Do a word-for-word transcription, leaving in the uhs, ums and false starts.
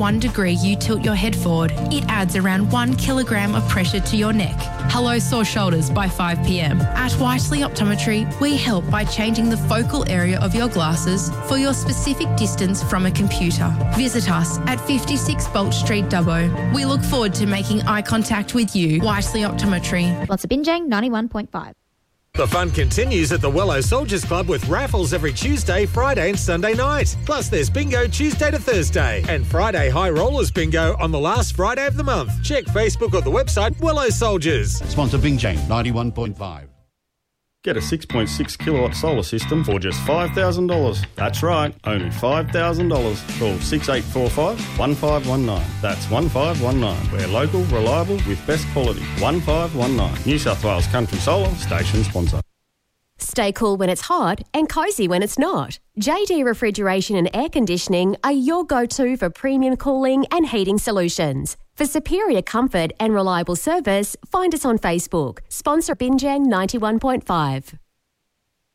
One degree you tilt your head forward, it adds around one kilogram of pressure to your neck. Hello sore shoulders by five p.m. At Whiteley Optometry, we help by changing the focal area of your glasses for your specific distance from a computer. Visit us at fifty-six Bolt Street, Dubbo. We look forward to making eye contact with you. Whiteley Optometry. Lots of Binjang, ninety-one point five. The fun continues at the Wello Soldiers Club with raffles every Tuesday, Friday and Sunday night. Plus there's bingo Tuesday to Thursday and Friday High Rollers bingo on the last Friday of the month. Check Facebook or the website Wello Soldiers. Sponsor Binjang, ninety-one point five. Get a six point six kilowatt solar system for just five thousand dollars. That's right, only five thousand dollars. Call six eight four five, one five one nine. That's one five one nine. We're local, reliable with best quality. one five one nine. New South Wales Country Solar, station sponsor. Stay cool when it's hot and cosy when it's not. J D Refrigeration and Air Conditioning are your go-to for premium cooling and heating solutions. For superior comfort and reliable service, find us on Facebook. Sponsor Binjang ninety-one point five.